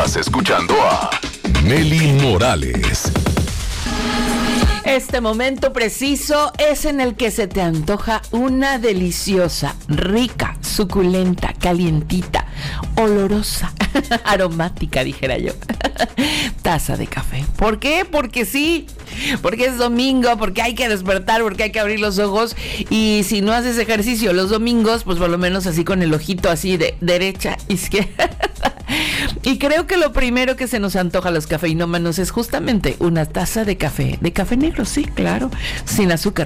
Estás escuchando a Meli Morales. Este momento preciso es en el que se te antoja una deliciosa, rica, suculenta, calientita, olorosa, aromática, dijera yo, taza de café. ¿Por qué? Porque sí, porque es domingo, porque hay que despertar, porque hay que abrir los ojos. Y si no haces ejercicio los domingos, pues por lo menos así con el ojito así de derecha, izquierda. Y creo que lo primero que se nos antoja a los cafeinómanos es justamente una taza de café negro, sí, claro, sin azúcar.